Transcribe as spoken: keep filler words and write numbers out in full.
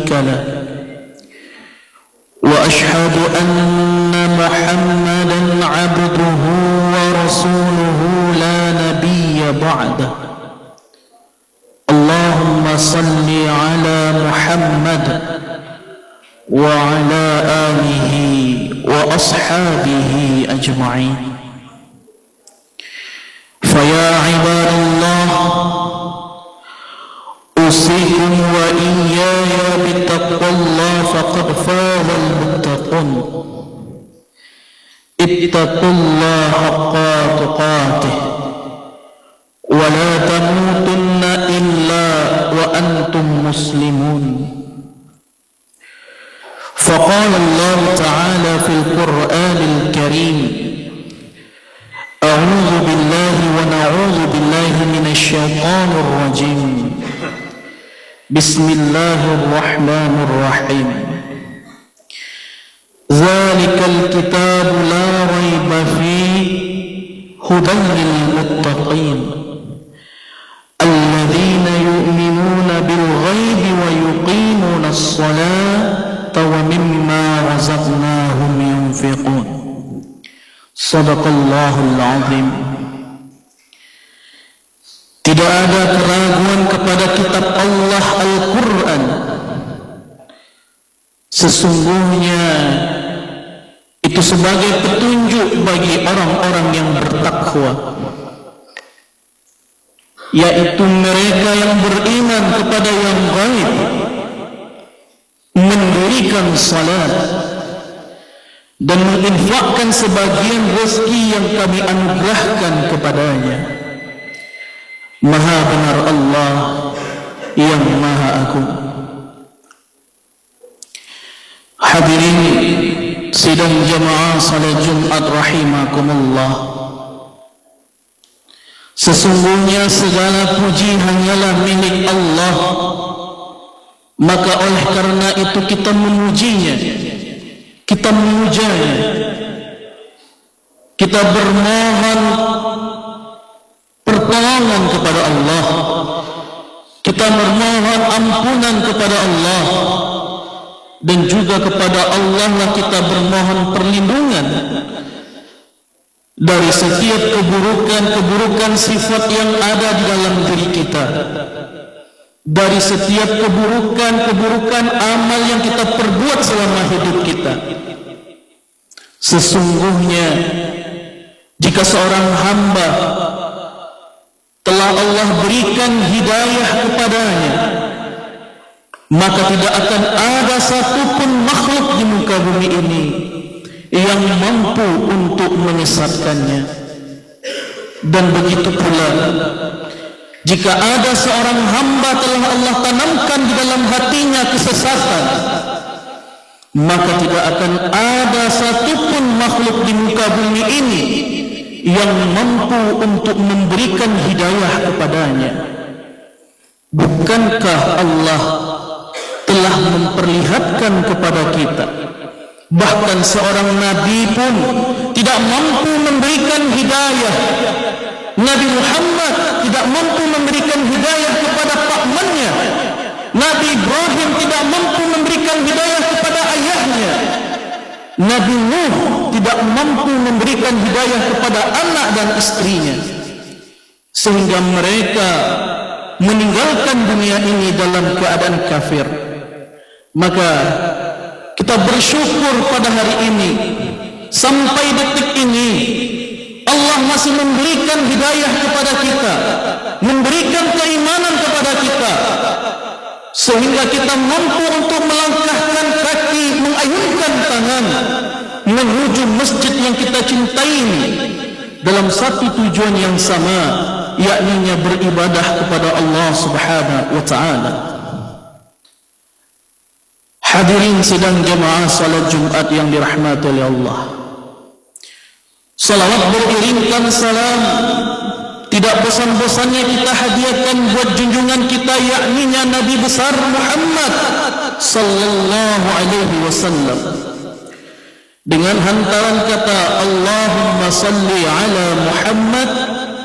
شريك له وأشهد أن محمدا عبده ورسوله لا نبي بعده اللهم صل على محمد وعلى آله وأصحابه أجمعين فيا عباد الله أوصيكم وإياي بتقوى الله فقد فاز المتقون اتقوا الله حق تقاته ولا تموتن إلا وأنتم مسلمون فقال الله تعالى في القرآن الكريم أعوذ بالله ونعوذ بالله من الشيطان الرجيم بسم الله الرحمن الرحيم ذلك الكتاب لا ريب فيه هدى للمتقين الذين يؤمنون بالغيب ويقيمون الصلاة ومما رزقناهم ينفقون صدق الله العظيم. Tidak ada keraguan kepada kitab Allah Al-Quran. Sesungguhnya itu sebagai petunjuk bagi orang-orang yang bertakwa, yaitu mereka yang beriman kepada yang gaib, mendirikan salat dan menginfakkan sebagian rezeki yang kami anugerahkan kepadanya. Maha benar Allah yang Maha Agung. Hadirin sidang jamaah salat Jumat rahimakumullah, sesungguhnya segala puji hanyalah milik Allah. Maka oleh karena itu kita memujinya, kita memujanya, kita bermohon pertolongan kepada Allah, kita bermohon ampunan kepada Allah, dan juga kepada Allah lah kita bermohon perlindungan dari setiap keburukan-keburukan sifat yang ada di dalam diri kita, dari setiap keburukan-keburukan amal yang kita perbuat selama hidup kita. Sesungguhnya jika seorang hamba telah Allah berikan hidayah kepadanya, maka tidak akan ada satupun makhluk di muka bumi ini yang mampu untuk menyesatkannya. Dan begitu pula jika ada seorang hamba telah Allah tanamkan di dalam hatinya kesesatan, maka tidak akan ada satupun makhluk di muka bumi ini yang mampu untuk memberikan hidayah kepadanya. Bukankah Allah telah memperlihatkan kepada kita, bahkan seorang nabi pun tidak mampu memberikan hidayah. Nabi Muhammad tidak mampu memberikan hidayah kepada pakmannya. Nabi Ibrahim tidak mampu memberikan hidayah kepada ayahnya. Nabi Nuh tidak mampu memberikan hidayah kepada anak dan istrinya, sehingga mereka meninggalkan dunia ini dalam keadaan kafir. Maka kita bersyukur pada hari ini, sampai detik ini Allah masih memberikan hidayah kepada kita, memberikan keimanan kepada kita, sehingga kita mampu untuk melangkahkan kaki, mengayunkan tangan menuju masjid yang kita cintai ini dalam satu tujuan yang sama, yakni beribadah kepada Allah Subhanahu wa taala. Hadirin sidang jamaah salat Jumat yang dirahmati oleh Allah, salawat beriringkan salam tidak bosan-bosannya kita hadiahkan buat junjungan kita, yakni Nabi besar Muhammad sallallahu alaihi wasallam, dengan hantaran kata Allahumma salli ala Muhammad